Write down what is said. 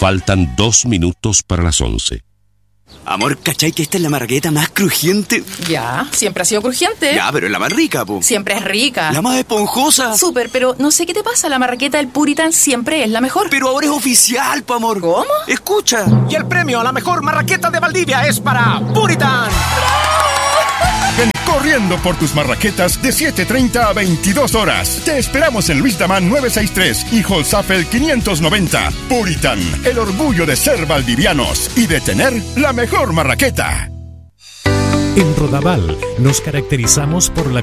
Faltan 2 minutos para las 11. Amor, ¿cachai que esta es la marraqueta más crujiente? Ya, siempre ha sido crujiente. Ya, pero es la más rica, po. Siempre es rica. La más esponjosa. Súper, pero no sé qué te pasa, la marraqueta del Puritan siempre es la mejor. Pero ahora es oficial, po, amor. ¿Cómo? Escucha. Y el premio a la mejor marraqueta de Valdivia es para Puritan. Ven corriendo por tus marraquetas de 7:30 a 22 horas. Te esperamos en Luis Damán 963 y Holzapfel 590. Puritan, el orgullo de ser valdivianos y de tener la mejor marraqueta. En Rodaval nos caracterizamos por la